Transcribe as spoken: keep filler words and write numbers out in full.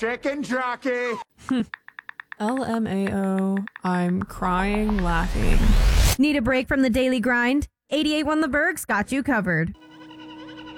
chicken jockey. L M A O, I'm crying laughing. Need a break from the daily grind? eighty-eight one The Berg's got you covered.